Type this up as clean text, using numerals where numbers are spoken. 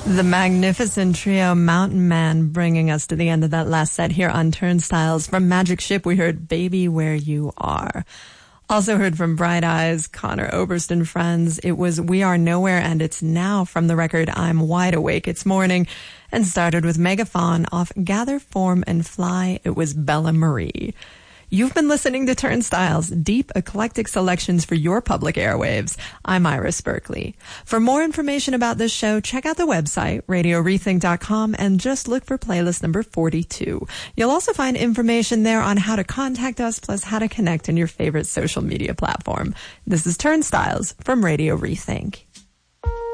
The magnificent trio Mountain Man bringing us to the end of that last set here on Turnstiles. From Magic Ship, we heard Baby Where You Are. Also heard from Bright Eyes, Conor Oberst and Friends. It was We Are Nowhere, and it's now from the record I'm Wide Awake It's Morning. And started with Megafaun off Gather, Form, and Fly. It was Bella Marie. You've been listening to Turnstiles, deep, eclectic selections for your public airwaves. I'm Iris Berkeley. For more information about this show, check out the website, radiorethink.com, and just look for playlist number 42. You'll also find information there on how to contact us, plus how to connect in your favorite social media platform. This is Turnstiles from Radio Rethink.